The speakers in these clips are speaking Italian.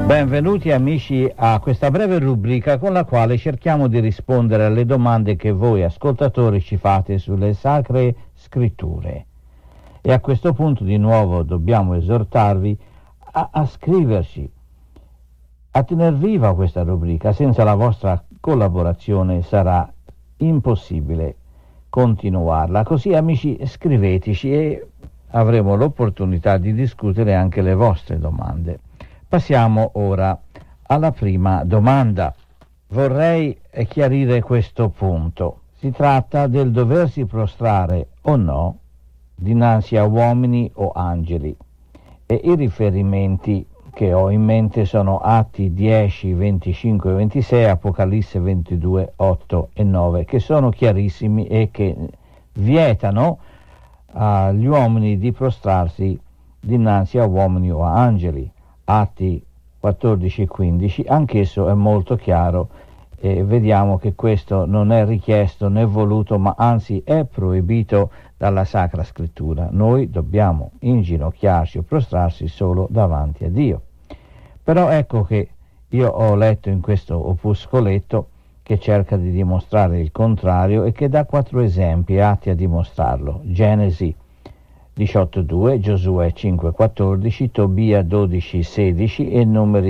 Benvenuti amici a questa breve rubrica con la quale cerchiamo di rispondere alle domande che voi ascoltatori ci fate sulle Sacre Scritture. E a questo punto di nuovo dobbiamo esortarvi a scriverci, a tener viva questa rubrica. Senza la vostra collaborazione sarà impossibile continuarla. Così amici, scriveteci e avremo l'opportunità di discutere anche le vostre domande. Passiamo ora alla prima domanda. Vorrei chiarire questo punto. Si tratta del doversi prostrare o no dinanzi a uomini o angeli. E i riferimenti che ho in mente sono Atti 10, 25 e 26, Apocalisse 22, 8 e 9, che sono chiarissimi e che vietano agli uomini di prostrarsi dinanzi a uomini o a angeli. Atti 14 e 15, anch'esso è molto chiaro e vediamo che questo non è richiesto né voluto, ma anzi è proibito dalla Sacra Scrittura. Noi dobbiamo inginocchiarci o prostrarsi solo davanti a Dio. Però ecco che io ho letto in questo opuscoletto che cerca di dimostrare il contrario e che dà 4 esempi atti a dimostrarlo. Genesi 18.2, Giosuè 5.14, Tobia 12.16 e Numeri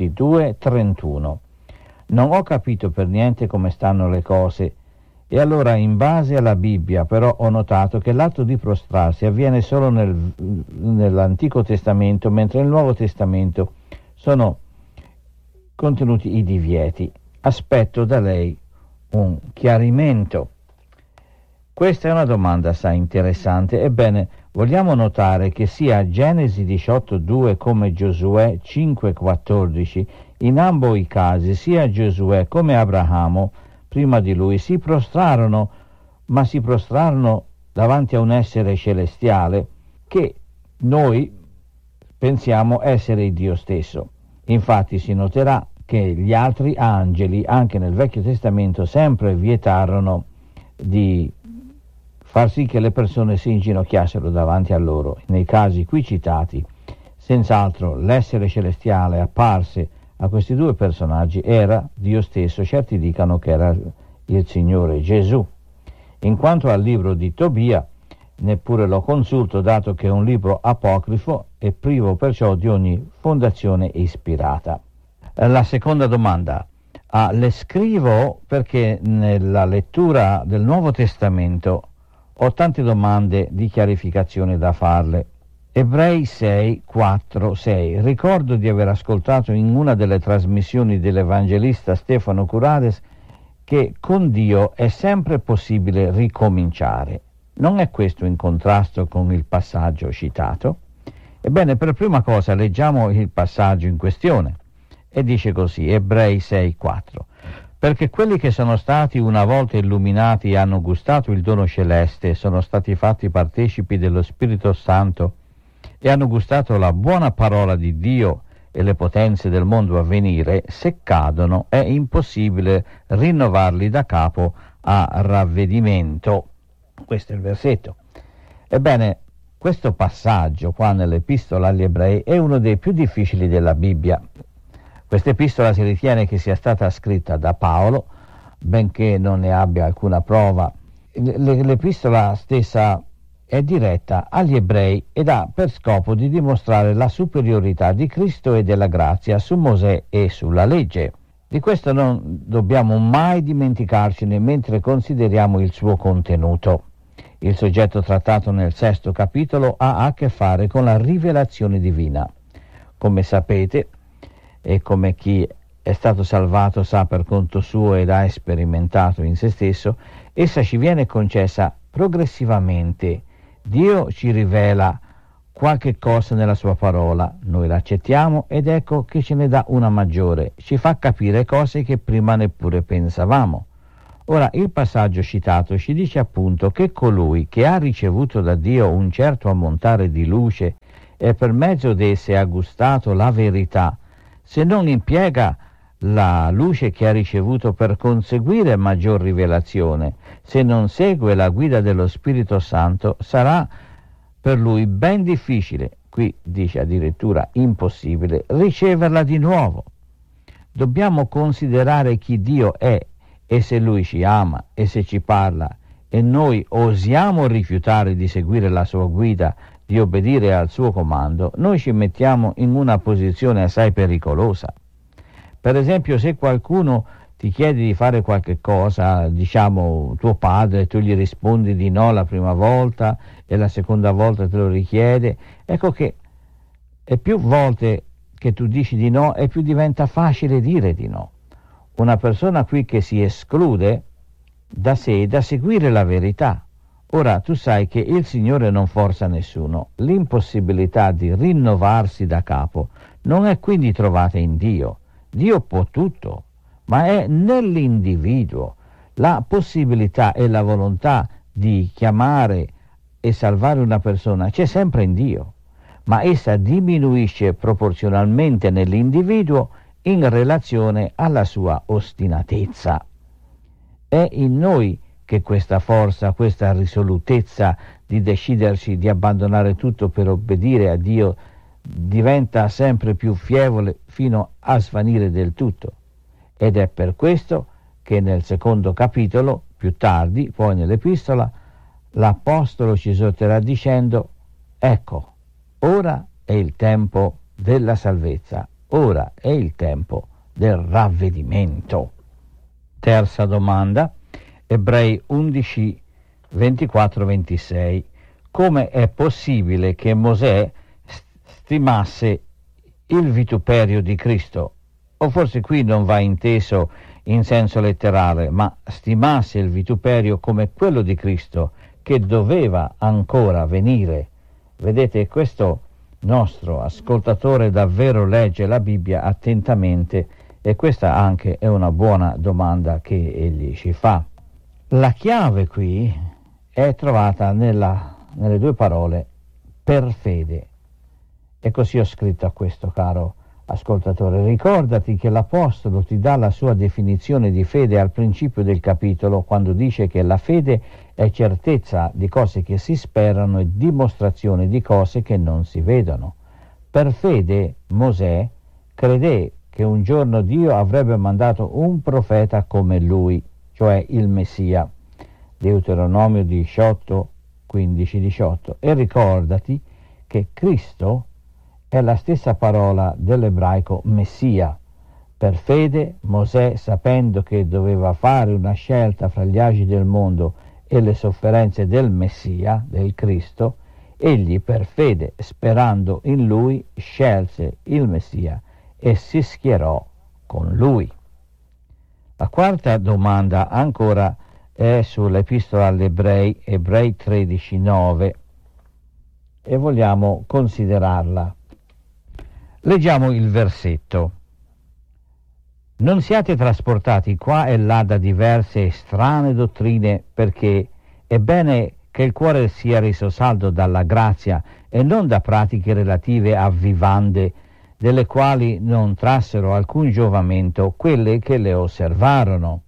22.31. Non ho capito per niente come stanno le cose e allora in base alla Bibbia però ho notato che l'atto di prostrarsi avviene solo nell'Antico Testamento, mentre nel Nuovo Testamento sono contenuti i divieti. Aspetto da lei un chiarimento. Questa è una domanda assai interessante. Ebbene, vogliamo notare che sia Genesi 18.2 come Giosuè 5.14, in ambo i casi, sia Giosuè come Abramo, prima di lui, si prostrarono, ma si prostrarono davanti a un essere celestiale che noi pensiamo essere Dio stesso. Infatti si noterà che gli altri angeli, anche nel Vecchio Testamento, sempre vietarono di far sì che le persone si inginocchiassero davanti a loro. Nei casi qui citati, senz'altro l'essere celestiale apparse a questi 2 personaggi era Dio stesso, certi dicano che era il Signore Gesù. In quanto al libro di Tobia, neppure lo consulto, dato che è un libro apocrifo e privo perciò di ogni fondazione ispirata. La seconda domanda. Le scrivo perché nella lettura del Nuovo Testamento ho tante domande di chiarificazione da farle. Ebrei 6, 4, 6. Ricordo di aver ascoltato in una delle trasmissioni dell'evangelista Stefano Curades che con Dio è sempre possibile ricominciare. Non è questo in contrasto con il passaggio citato? Ebbene, per prima cosa leggiamo il passaggio in questione. E dice così, Ebrei 6, 4. Perché quelli che sono stati una volta illuminati e hanno gustato il dono celeste, sono stati fatti partecipi dello Spirito Santo e hanno gustato la buona parola di Dio e le potenze del mondo a venire, se cadono è impossibile rinnovarli da capo a ravvedimento. Questo è il versetto. Ebbene, questo passaggio qua nell'Epistola agli Ebrei è uno dei più difficili della Bibbia. Questa epistola si ritiene che sia stata scritta da Paolo, benché non ne abbia alcuna prova. L'epistola stessa è diretta agli ebrei ed ha per scopo di dimostrare la superiorità di Cristo e della grazia su Mosè e sulla legge. Di questo non dobbiamo mai dimenticarcene mentre consideriamo il suo contenuto. Il soggetto trattato nel 6° capitolo ha a che fare con la rivelazione divina. Come sapete, e come chi è stato salvato sa per conto suo ed ha sperimentato in se stesso, essa ci viene concessa progressivamente. Dio ci rivela qualche cosa nella sua parola, noi l'accettiamo ed ecco che ce ne dà una maggiore, ci fa capire cose che prima neppure pensavamo. Ora, il passaggio citato ci dice appunto che colui che ha ricevuto da Dio un certo ammontare di luce e per mezzo d'esse ha gustato la verità, se non impiega la luce che ha ricevuto per conseguire maggior rivelazione, se non segue la guida dello Spirito Santo, sarà per lui ben difficile qui dice addirittura impossibile, riceverla di nuovo. Dobbiamo considerare chi Dio è e se Lui ci ama e se ci parla e noi osiamo rifiutare di seguire la sua guida, di obbedire al suo comando, noi ci mettiamo in una posizione assai pericolosa. Per esempio, se qualcuno ti chiede di fare qualche cosa, diciamo tuo padre, tu gli rispondi di no la prima volta e la seconda volta te lo richiede, ecco che e più volte che tu dici di no e più diventa facile dire di no. Una persona qui che si esclude da sé da seguire la verità. Ora tu sai che il Signore non forza nessuno, l'impossibilità di rinnovarsi da capo non è quindi trovata in Dio. Dio può tutto, ma è nell'individuo. La possibilità e la volontà di chiamare e salvare una persona c'è sempre in Dio, ma essa diminuisce proporzionalmente nell'individuo in relazione alla sua ostinatezza. È in noi che questa forza, questa risolutezza di deciderci di abbandonare tutto per obbedire a Dio diventa sempre più fievole fino a svanire del tutto. Ed è per questo che nel secondo capitolo, più tardi, poi nell'epistola, l'Apostolo ci esorterà dicendo: ecco, ora è il tempo della salvezza, ora è il tempo del ravvedimento. Terza domanda, Ebrei 11, 24-26. Come è possibile che Mosè stimasse il vituperio di Cristo? O forse qui non va inteso in senso letterale, ma stimasse il vituperio come quello di Cristo che doveva ancora venire. Vedete, questo nostro ascoltatore davvero legge la Bibbia attentamente e questa anche è una buona domanda che egli ci fa. La chiave qui è trovata nelle due parole per fede. E così ho scritto a questo caro ascoltatore: ricordati che l'Apostolo ti dà la sua definizione di fede al principio del capitolo, quando dice che la fede è certezza di cose che si sperano e dimostrazione di cose che non si vedono. Per fede Mosè credé che un giorno Dio avrebbe mandato un profeta come lui, cioè il Messia. Deuteronomio 18, 15-18. E ricordati che Cristo è la stessa parola dell'ebraico Messia. Per fede Mosè, sapendo che doveva fare una scelta fra gli agi del mondo e le sofferenze del Messia, del Cristo, egli per fede, sperando in lui, scelse il Messia e si schierò con lui. La quarta domanda ancora è sull'epistola agli Ebrei, Ebrei 13:9, e vogliamo considerarla. Leggiamo il versetto. Non siate trasportati qua e là da diverse e strane dottrine, perché è bene che il cuore sia reso saldo dalla grazia e non da pratiche relative a vivande, delle quali non trassero alcun giovamento quelle che le osservarono.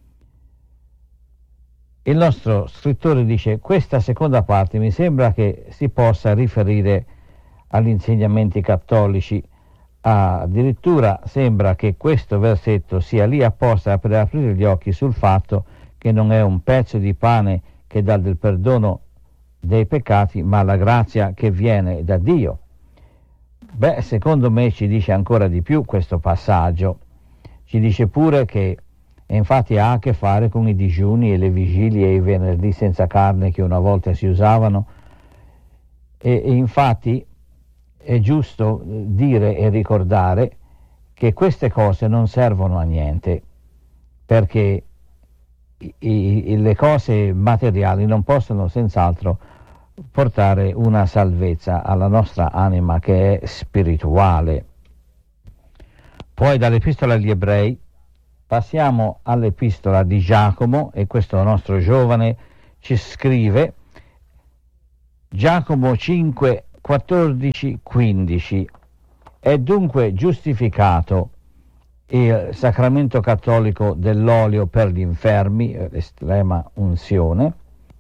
Il nostro scrittore dice: questa seconda parte mi sembra che si possa riferire agli insegnamenti cattolici. Addirittura sembra che questo versetto sia lì apposta per aprire gli occhi sul fatto che non è un pezzo di pane che dà del perdono dei peccati, ma la grazia che viene da Dio. Beh, secondo me ci dice ancora di più questo passaggio. Ci dice pure che, e infatti ha a che fare con i digiuni e le vigilie e i venerdì senza carne che una volta si usavano, e infatti è giusto dire e ricordare che queste cose non servono a niente, perché le cose materiali non possono senz'altro portare una salvezza alla nostra anima che è spirituale. Poi dall'epistola agli Ebrei passiamo all'epistola di Giacomo, e questo nostro giovane ci scrive, Giacomo 5, 14, 15. È dunque giustificato il sacramento cattolico dell'olio per gli infermi, l'estrema unzione,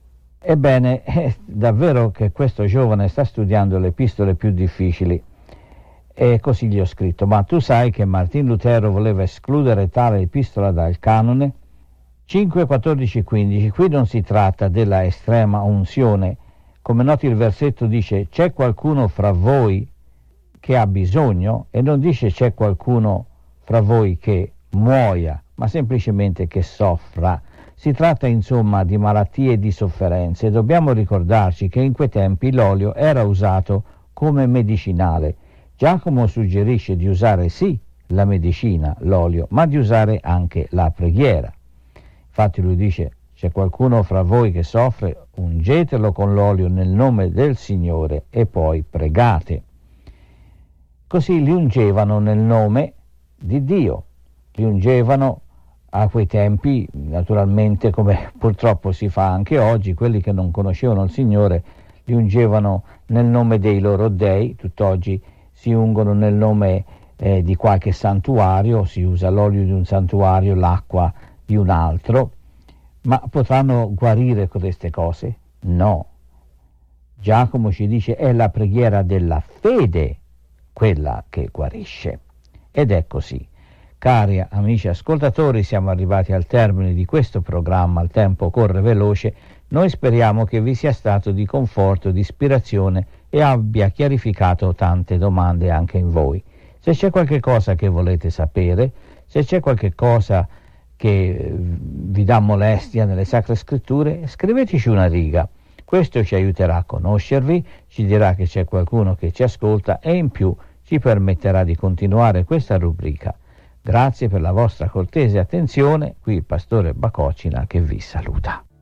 Ebbene, è davvero che questo giovane sta studiando le epistole più difficili, e così gli ho scritto: ma tu sai che Martin Lutero voleva escludere tale epistola dal canone? 5, 14, 15. Qui non si tratta della estrema unzione. Come noti il versetto dice: c'è qualcuno fra voi che ha bisogno, e non dice c'è qualcuno fra voi che muoia, ma semplicemente che soffra. Si tratta insomma di malattie e di sofferenze. Dobbiamo ricordarci che in quei tempi l'olio era usato come medicinale. Giacomo suggerisce di usare sì la medicina, l'olio, ma di usare anche la preghiera. Infatti lui dice: c'è qualcuno fra voi che soffre, ungetelo con l'olio nel nome del Signore e poi pregate. Così li ungevano nel nome di Dio, li ungevano a quei tempi, naturalmente, come purtroppo si fa anche oggi. Quelli che non conoscevano il Signore li ungevano nel nome dei loro dei. Tutt'oggi si ungono nel nome di qualche santuario, si usa l'olio di un santuario, l'acqua di un altro. Ma potranno guarire queste cose? No. Giacomo ci dice: è la preghiera della fede quella che guarisce. Ed è così. Cari amici ascoltatori, siamo arrivati al termine di questo programma. Il tempo corre veloce. Noi speriamo che vi sia stato di conforto, di ispirazione e abbia chiarificato tante domande anche in voi. Se c'è qualche cosa che volete sapere, se c'è qualche cosa che vi dà molestia nelle Sacre Scritture, scriveteci una riga. Questo ci aiuterà a conoscervi, ci dirà che c'è qualcuno che ci ascolta e in più ci permetterà di continuare questa rubrica. Grazie per la vostra cortese attenzione. Qui il pastore Bacocina che vi saluta.